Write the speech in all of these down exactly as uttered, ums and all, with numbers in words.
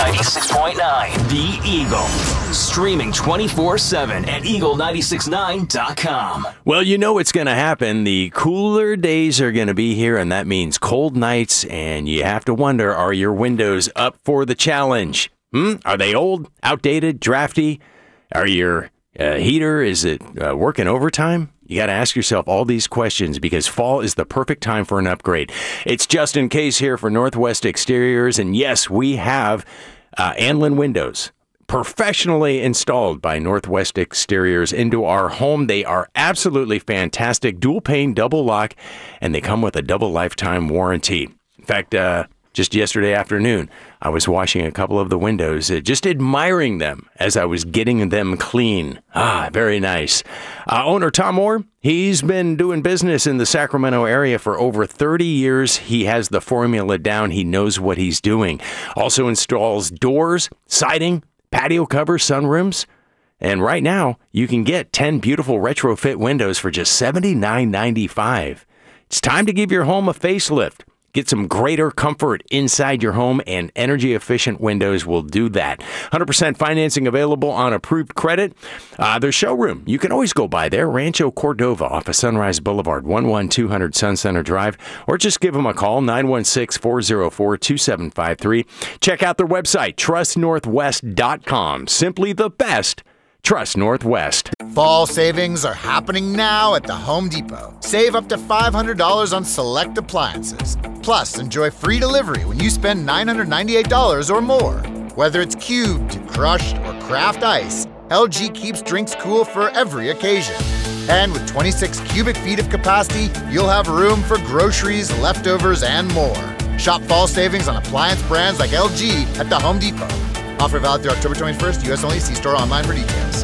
ninety-six point nine The Eagle. Streaming twenty-four seven at eagle nine six nine dot com. Well, you know what's going to happen. The cooler days are going to be here, and that means cold nights, and you have to wonder, are your windows up for the challenge? Hmm? Are they old, outdated, drafty? Are your uh, heater, is it uh, working overtime? You got to ask yourself all these questions because fall is the perfect time for an upgrade. It's Justin Case here for Northwest Exteriors, and yes, we have uh, Anlin windows professionally installed by Northwest Exteriors into our home. They are absolutely fantastic, dual pane, double lock, and they come with a double lifetime warranty. In fact, uh, just yesterday afternoon, I was washing a couple of the windows, uh, just admiring them as I was getting them clean. Ah, very nice. Uh, owner Tom Moore, he's been doing business in the Sacramento area for over thirty years. He has the formula down. He knows what he's doing. Also installs doors, siding, patio covers, sunrooms. And right now, you can get ten beautiful retrofit windows for just seventy-nine ninety-five. It's time to give your home a facelift. Get some greater comfort inside your home, and energy-efficient windows will do that. one hundred percent financing available on approved credit. Uh, their showroom, you can always go by there, Rancho Cordova off of Sunrise Boulevard, one one two hundred Sun Center Drive, or just give them a call, nine one six, four zero four, two seven five three. Check out their website, trust northwest dot com. Simply the best. Trust Northwest. Fall savings are happening now at the Home Depot. Save up to five hundred dollars on select appliances. Plus, enjoy free delivery when you spend nine hundred ninety-eight dollars or more. Whether it's cubed, crushed, or craft ice, L G keeps drinks cool for every occasion. And with twenty-six cubic feet of capacity, you'll have room for groceries, leftovers, and more. Shop fall savings on appliance brands like L G at the Home Depot. Offer valid through October twenty-first, U S only. See store online for details.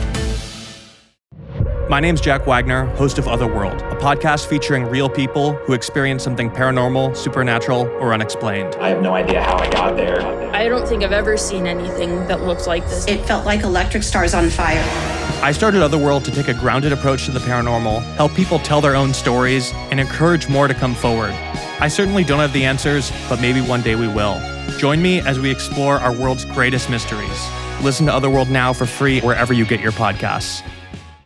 My name's Jack Wagner, host of Otherworld, a podcast featuring real people who experience something paranormal, supernatural, or unexplained. I have no idea how I got there. I don't think I've ever seen anything that looks like this. It felt like electric stars on fire. I started Otherworld to take a grounded approach to the paranormal, help people tell their own stories, and encourage more to come forward. I certainly don't have the answers, but maybe one day we will. Join me as we explore our world's greatest mysteries. Listen to Otherworld now for free wherever you get your podcasts.